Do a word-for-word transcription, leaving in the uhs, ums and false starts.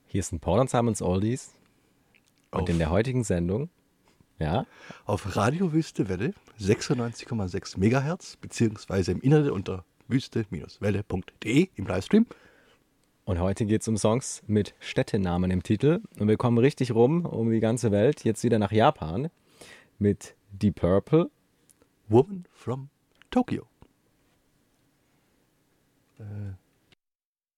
Hier ist ein Paul und Simons Oldies und Auf, in der heutigen Sendung, ja, auf Radio Wüste Welle sechsundneunzig Komma sechs Megahertz, beziehungsweise im Internet unter wüste-welle punkt de im Livestream. und heute geht es um Songs mit Städtenamen im Titel und wir kommen richtig rum um die ganze Welt, jetzt wieder nach Japan mit Deep Purple. Woman from Tokyo. Äh,